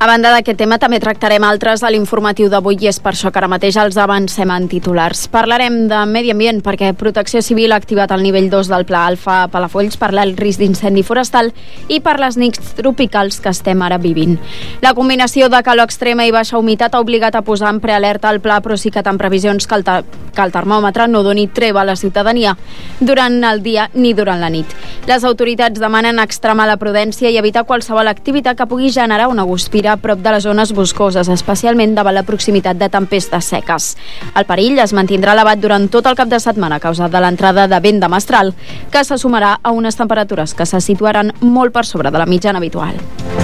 A banda d'aquest tema, també tractarem altres a l'informatiu d'avui i és per això que ara mateix els avancem en titulars. Parlarem de medi ambient perquè Protecció Civil ha activat el nivell 2 del Pla Alfa a Palafolls per l'alt risc d'incendi forestal i per les nits tropicals que estem ara vivint. La combinació de calor extrema i baixa humitat ha obligat a posar en prealerta el pla, però sí que tant previsions que el termòmetre no doni treva a la ciutadania durant el dia ni durant la nit. Les autoritats demanen extremar la prudència i evitar qualsevol activitat que pugui generar una guspira a prop de les zones boscoses, especialment davant la proximitat de tempestes seques. El perill es mantindrà elevat durant tot el cap de setmana a causa de l'entrada de vent de mestral, que se sumarà a unes temperatures que se situaran molt per sobre de la mitjana habitual.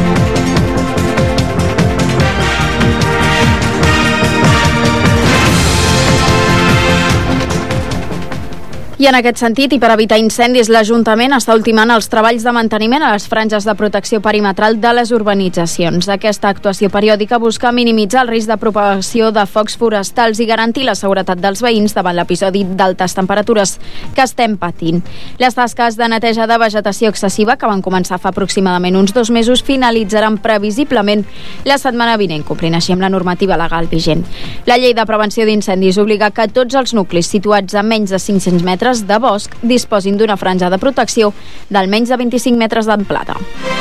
I en aquest sentit, i per evitar incendis, l'Ajuntament està ultimant els treballs de manteniment a les franges de protecció perimetral de les urbanitzacions. Aquesta actuació periòdica busca minimitzar el risc de propagació de focs forestals i garantir la seguretat dels veïns davant l'episodi d'altes temperatures que estem patint. Les tasques de neteja de vegetació excessiva, que van començar fa aproximadament uns 2 mesos, finalitzaran previsiblement la setmana vinent, complint així amb la normativa legal vigent. La llei de prevenció d'incendis obliga que tots els nuclis situats a menys de 500 metres de bosc disposin d'una franja de protecció d'almenys de 25 metres d'amplada.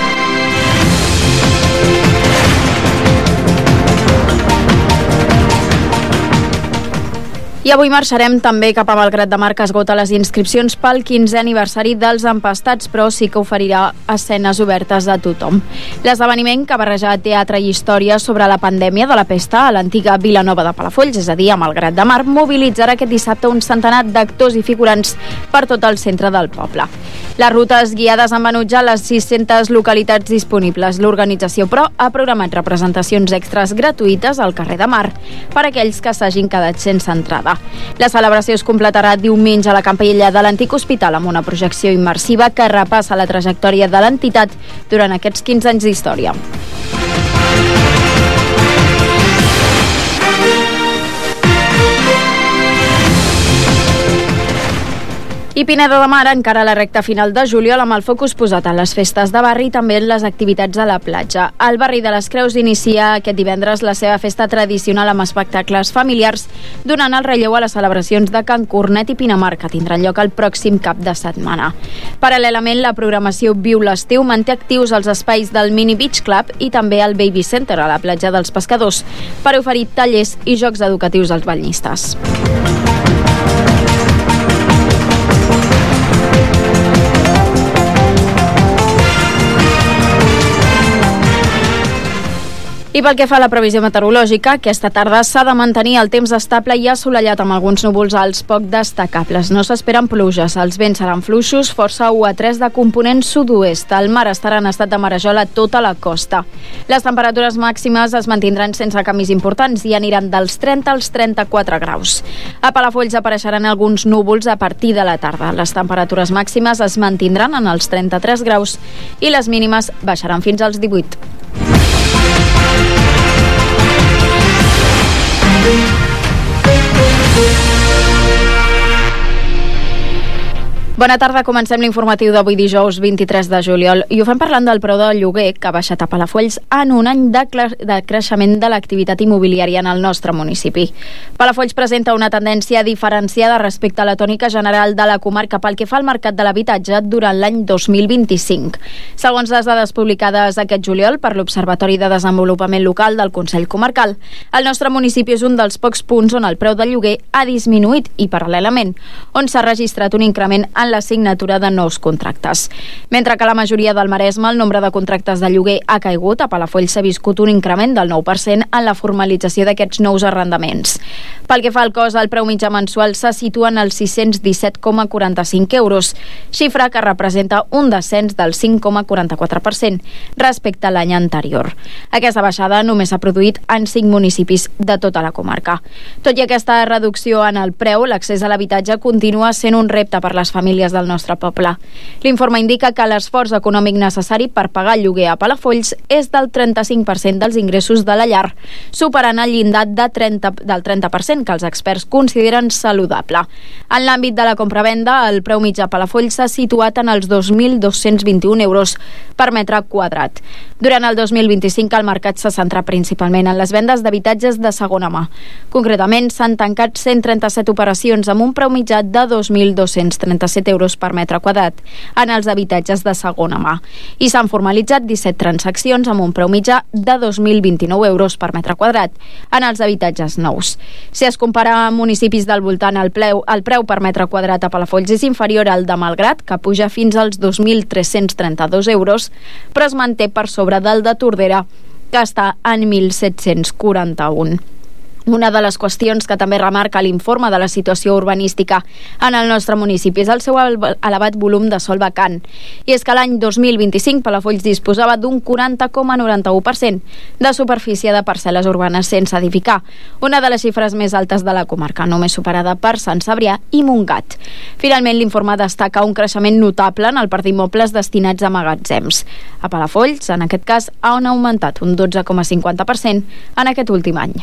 I avui marxarem també cap a Malgrat de Mar, que esgota les inscripcions pel 15è aniversari dels Empastats, però sí que oferirà escenes obertes a tothom. L'esdeveniment, que barreja teatre i història sobre la pandèmia de la pesta a l'antiga Vilanova de Palafolls, és a dir, a Malgrat de Mar, mobilitzarà aquest dissabte un centenar d'actors i figurants per tot el centre del poble. Les rutes guiades han venut ja les 600 localitats disponibles. L'organització, però, ha programat representacions extres gratuïtes al carrer de Mar per a aquells que s'hagin quedat sense entrada. La celebració es completarà diumenge a la Campella de l'Antic Hospital amb una projecció immersiva que repassa la trajectòria de l'entitat durant aquests 15 anys d'història. I Pineda de Mar encara la recta final de juliol amb el focus posat en les festes de barri i també en les activitats a la platja. El barri de les Creus inicia aquest divendres la seva festa tradicional amb espectacles familiars, donant el relleu a les celebracions de Can Cornet i Pinamar, que tindran lloc el pròxim cap de setmana. Paral·lelament, la programació Viu l'Estiu manté actius els espais del Mini Beach Club i també el Baby Center a la platja dels Pescadors per oferir tallers i jocs educatius als banyistes. I pel que fa a la previsió meteorològica, aquesta tarda s'ha de mantenir el temps estable i assolellat amb alguns núvols alts poc destacables. No s'esperen pluges, els vents seran fluixos, força 1 a 3 de component sud-oest. El mar estarà en estat de marejol a tota la costa. Les temperatures màximes es mantindran sense canvis importants i aniran dels 30 als 34 graus. A Palafolls apareixeran alguns núvols a partir de la tarda. Les temperatures màximes es mantindran en els 33 graus i les mínimes baixaran fins als 18. Bona tarda, comencem l'informatiu d'avui dijous 23 de juliol i ho fem parlant del preu del lloguer que ha baixat a Palafolls en un any de creixement de l'activitat immobiliària en el nostre municipi. Palafolls presenta una tendència diferenciada respecte a la tònica general de la comarca pel que fa al mercat de l'habitatge durant l'any 2025. Segons les dades publicades aquest juliol per l'Observatori de Desenvolupament Local del Consell Comarcal, el nostre municipi és un dels pocs punts on el preu del lloguer ha disminuït i, paral·lelament, on s'ha registrat un increment en la signatura de nous contractes. Mentre que a la majoria del Maresme el nombre de contractes de lloguer ha caigut, a Palafolls s'ha viscut un increment del 9% en la formalització d'aquests nous arrendaments. Pel que fa al cost, el preu mitjà mensual se situa en els 617,45 euros, xifra que representa un descens del 5,44% respecte a l'any anterior. Aquesta baixada només s'ha produït en 5 municipis de tota la comarca. Tot i aquesta reducció en el preu, l'accés a l'habitatge continua sent un repte per les famílies famílies del nostre poble. L'informe indica que l'esforç econòmic necessari per pagar el lloguer a Palafolls és del 35% dels ingressos de la llar, superant el llindar del 30% que els experts consideren saludable. En l'àmbit de la compravenda, el preu mitjà a Palafolls s'ha situat en els 2.221 euros per metre quadrat. Durant el 2025 el mercat s'ha centrat principalment en les vendes d'habitatges de segona mà. Concretament, s'han tancat 137 operacions amb un preu mitjà de 2.237 euros per metre quadrat en els habitatges de segona mà i s'han formalitzat 17 transaccions amb un preu mitjà de 2.029 euros per metre quadrat en els habitatges nous. Si es compara amb municipis del voltant, el preu per metre quadrat a Palafolls és inferior al de Malgrat, que puja fins als 2.332 euros, però es manté per sobre del de Tordera, que està en 1.741. Una de les qüestions que també remarca l'informe de la situació urbanística en el nostre municipi és el seu elevat volum de sòl vacant. I és que l'any 2025 Palafolls disposava d'un 40,91% de superfície de parcel·les urbanes sense edificar, una de les xifres més altes de la comarca, només superada per Sant Cebrià i Montgat. Finalment, l'informe destaca un creixement notable en el parc d'immobles destinats a magatzems. A Palafolls, en aquest cas, han augmentat un 12,50% en aquest últim any.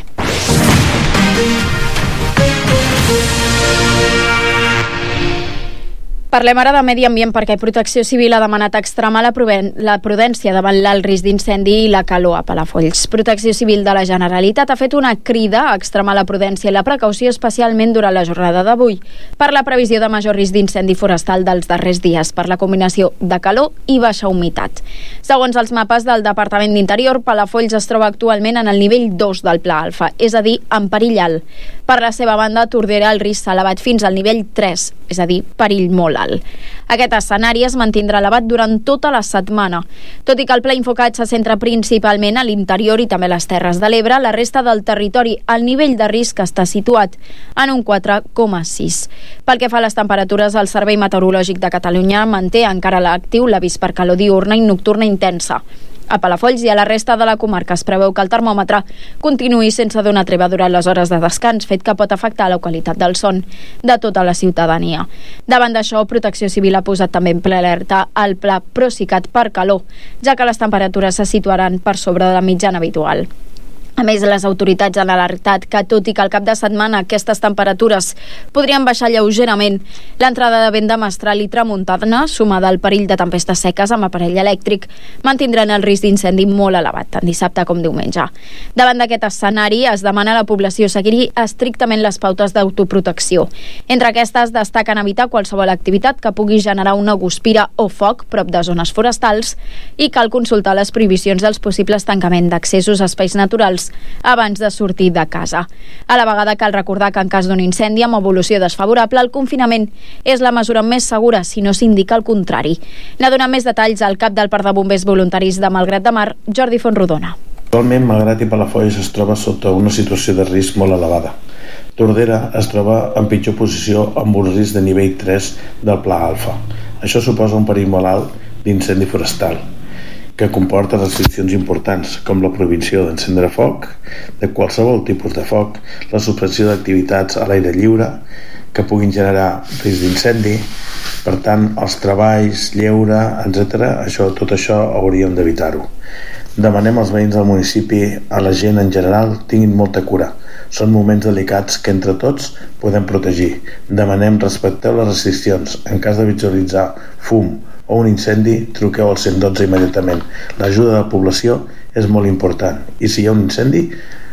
Parlem ara de medi ambient perquè Protecció Civil ha demanat extremar la prudència davant l'alt risc d'incendi i la calor a Palafolls. Protecció Civil de la Generalitat ha fet una crida a extremar la prudència i la precaució especialment durant la jornada d'avui per la previsió de major risc d'incendi forestal dels darrers dies per la combinació de calor i baixa humitat. Segons els mapes del Departament d'Interior, Palafolls es troba actualment en el nivell 2 del Pla Alfa, és a dir, en perill alt. Per la seva banda, a Tordera el risc s'ha elevat fins al nivell 3, és a dir, perill molt alt. Aquest escenari es mantindrà elevat durant tota la setmana. Tot i que el pla Infocat se centra principalment a l'interior i també a les Terres de l'Ebre, la resta del territori, el nivell de risc està situat en un 4,6. Pel que fa a les temperatures, el Servei Meteorològic de Catalunya manté encara l'actiu l'avís per calor diürna i nocturna intensa. A Palafolls i a la resta de la comarca es preveu que el termòmetre continuï sense donar treva durant les hores de descans, fet que pot afectar la qualitat del son de tota la ciutadania. Davant d'això, Protecció Civil ha posat també en ple alerta el pla Procicat per calor, ja que les temperatures se situaran per sobre de la mitjana habitual. A més, les autoritats han alertat que, tot i que al cap de setmana aquestes temperatures podrien baixar lleugerament, l'entrada de vent de mestral i tramuntana, sumada al perill de tempestes seques amb aparell elèctric, mantindran el risc d'incendi molt elevat, tant dissabte com diumenge. Davant d'aquest escenari, es demana a la població seguir estrictament les pautes d'autoprotecció. Entre aquestes, destaquen evitar qualsevol activitat que pugui generar una guspira o foc prop de zones forestals i cal consultar les prohibicions dels possibles tancaments d'accessos a espais naturals abans de sortir de casa. A la vegada cal recordar que en cas d'un incendi amb evolució desfavorable, el confinament és la mesura més segura si no s'indica el contrari. N'ha donat més detalls al cap del Parc de Bombers Voluntaris de Malgrat de Mar, Jordi Fontrodona. Actualment, Malgrat i Palafolls es troba sota una situació de risc molt elevada. Tordera es troba en pitjor posició amb un risc de nivell 3 del Pla Alfa. Això suposa un perill molt alt d'incendi forestal, que comporta restriccions importants, com la prohibició d'encendre foc, de qualsevol tipus de foc, la suspensió d'activitats a l'aire lliure que puguin generar risc d'incendi. Per tant, els treballs, lleure, etc., tot això hauríem d'evitar-ho. Demanem als veïns del municipi, a la gent en general, tinguin molta cura. Són moments delicats que entre tots podem protegir. Demanem respecteu les restriccions. En cas de visualitzar fum o un incendi, truqueu al 112 immediatament. L'ajuda de la població és molt important i si hi ha un incendi,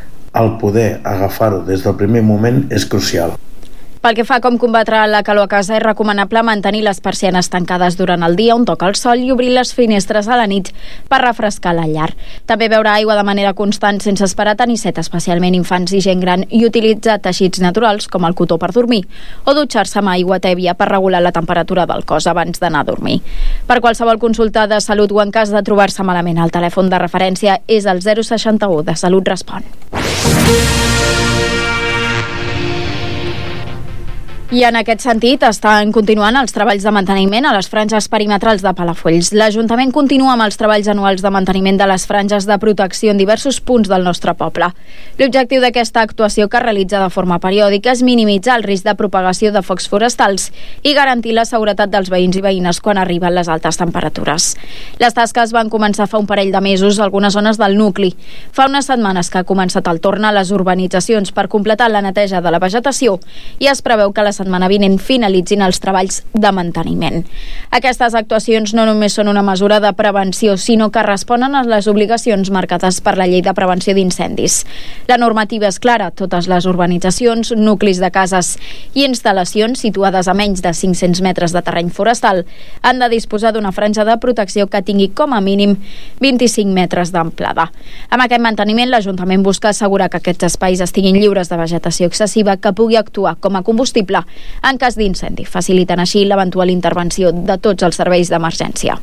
el poder agafar-ho des del primer moment és crucial. Pel que fa a com combatre la calor a casa, és recomanable mantenir les persianes tancades durant el dia on toca el sol i obrir les finestres a la nit per refrescar la llar. També beure aigua de manera constant sense esperar tenir set, especialment infants i gent gran, i utilitzar teixits naturals com el cotó per dormir o dutxar-se amb aigua tèbia per regular la temperatura del cos abans d'anar a dormir. Per qualsevol consulta de salut o en cas de trobar-se malament, el telèfon de referència és el 061 de Salut Respon. I en aquest sentit estan continuant els treballs de manteniment a les franges perimetrals de Palafolls. L'Ajuntament continua amb els treballs anuals de manteniment de les franges de protecció en diversos punts del nostre poble. L'objectiu d'aquesta actuació, que es realitza de forma periòdica, és minimitzar el risc de propagació de focs forestals i garantir la seguretat dels veïns i veïnes quan arriben les altes temperatures. Les tasques van començar fa un parell de mesos a algunes zones del nucli. Fa unes setmanes que ha començat el torn a les urbanitzacions per completar la neteja de la vegetació i es preveu que la setmana vinent finalitzin els treballs de manteniment. Aquestes actuacions no només són una mesura de prevenció, sinó que responen a les obligacions marcades per la Llei de Prevenció d'Incendis. La normativa és clara. Totes les urbanitzacions, nuclis de cases i instal·lacions situades a menys de 500 metres de terreny forestal han de disposar d'una franja de protecció que tingui com a mínim 25 metres d'amplada. Amb aquest manteniment, l'Ajuntament busca assegurar que aquests espais estiguin lliures de vegetació excessiva que pugui actuar com a combustible en cas d'incendi, facilitant així l'eventual intervenció de tots els serveis d'emergència.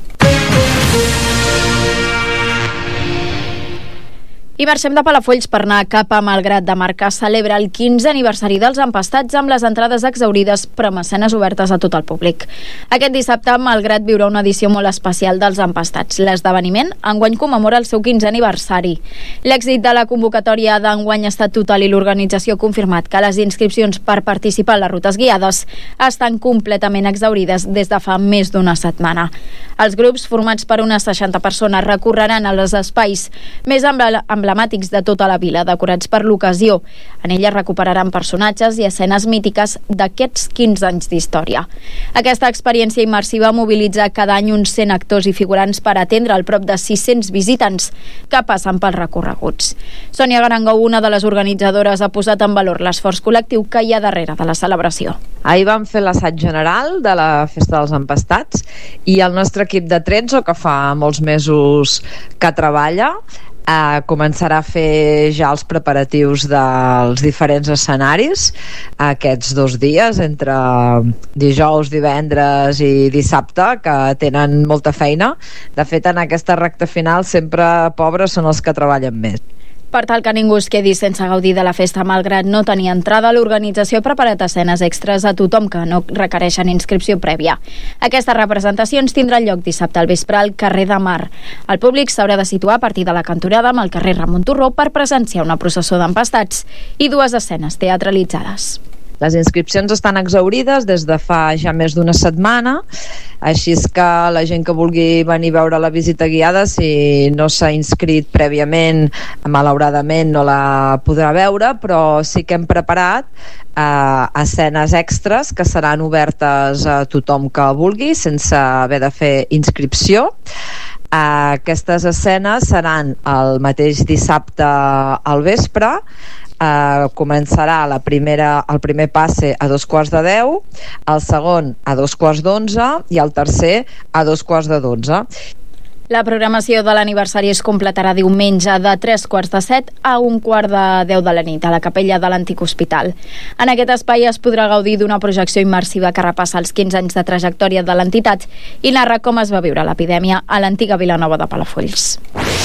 I marxem de Palafolls per anar cap a Malgrat de Mar, que celebra el 15è aniversari dels empastats amb les entrades exhaurides però amb escenes obertes a tot el públic. Aquest dissabte, Malgrat viurà una edició molt especial dels empastats. L'esdeveniment enguany commemora el seu 15è aniversari. L'èxit de la convocatòria d'enguany ha estat total i l'organització ha confirmat que les inscripcions per participar en les rutes guiades estan completament exhaurides des de fa més d'una setmana. Els grups, formats per unes 60 persones, recorreran als espais més emblemàtics de tota la vila, decorats per l'ocasió. En ella recuperaran personatges i escenes mítiques d'aquests 15 anys d'història. Aquesta experiència immersiva mobilitza cada any uns 100 actors i figurants per atendre el prop de 600 visitants que passen pels recorreguts. Sònia Garangou, una de les organitzadores, ha posat en valor l'esforç col·lectiu que hi ha darrere de la celebració. Ahir vam fer l'assaig general de la Festa dels Empastats i el nostre equip de Trezzo, que fa molts mesos que treballa, començarà a fer ja els preparatius dels diferents escenaris aquests 2 dies, entre dijous, divendres i dissabte, que tenen molta feina. De fet, en aquesta recta final sempre pobres són els que treballen més. Per tal que ningú es quedi sense gaudir de la festa, malgrat no tenir entrada, l'organització ha preparat escenes extres a tothom que no requereixen inscripció prèvia. Aquestes representacions tindran lloc dissabte al vespre al carrer de Mar. El públic s'haurà de situar a partir de la cantonada amb el carrer Ramon Turró per presenciar una processó d'empastats i 2 escenes teatralitzades. Les inscripcions estan exhaurides des de fa ja més d'una setmana, així és que la gent que vulgui venir a veure la visita guiada, si no s'ha inscrit prèviament, malauradament no la podrà veure, però sí que hem preparat escenes extres que seran obertes a tothom que vulgui, sense haver de fer inscripció. Aquestes escenes seran el mateix dissabte al vespre. Començarà el primer passe a 9:45, el segon a 11:45 i el tercer a 11:45. La programació de l'aniversari es completarà diumenge de 7:15 a 1:10 de la nit a la capella de l'antic hospital. En aquest espai es podrà gaudir d'una projecció immersiva que repassa els 15 anys de trajectòria de l'entitat i narra com es va viure l'epidèmia a l'antiga Vilanova de Palafolls.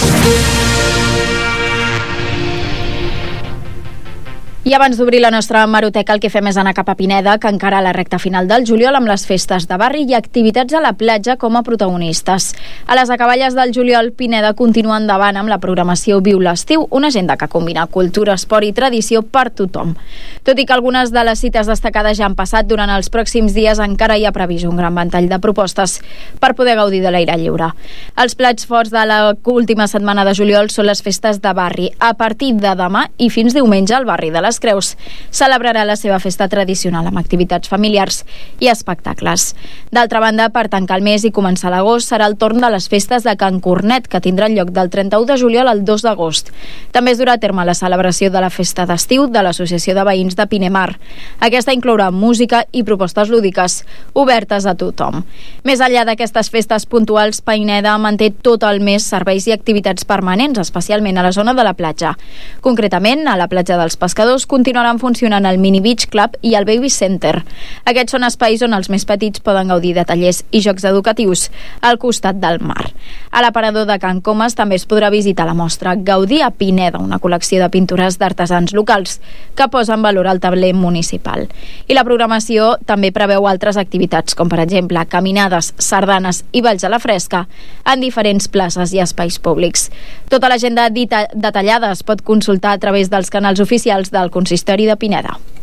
I abans d'obrir la nostra hemeroteca, el que fem és anar cap a Pineda, que encara a la recta final del juliol amb les festes de barri i activitats a la platja com a protagonistes. A les acaballes del juliol, Pineda continua endavant amb la programació Viu l'Estiu, una agenda que combina cultura, esport i tradició per tothom. Tot i que algunes de les cites destacades ja han passat, durant els pròxims dies encara hi ha previst un gran ventall de propostes per poder gaudir de l'aire lliure. Els plats forts de l'última setmana de juliol són les festes de barri. A partir de demà i fins diumenge, el barri de les Creus celebrarà la seva festa tradicional amb activitats familiars i espectacles. D'altra banda, per tancar el mes i començar l'agost, serà el torn de les festes de Can Cornet, que tindran lloc del 31 de juliol al 2 d'agost. També es durà a terme la celebració de la festa d'estiu de l'Associació de Veïns de Pinemar. Aquesta inclourà música i propostes lúdiques, obertes a tothom. Més enllà d'aquestes festes puntuals, Pineda manté tot el mes serveis i activitats permanents, especialment a la zona de la platja. Concretament, a la platja dels Pescadors recreatius continuaran funcionant el Mini Beach Club i el Baby Center. Aquests són espais on els més petits poden gaudir de tallers i jocs educatius al costat del mar. A l'aparador de Can Comas també es podrà visitar la mostra Gaudir a Pineda, una col·lecció de pintures d'artesans locals que posa en valor el tabler municipal. I la programació també preveu altres activitats, com per exemple caminades, sardanes i balls a la fresca en diferents places i espais públics. Tota l'agenda detallada es pot consultar a través dels canals oficials del Consistori de Pineda.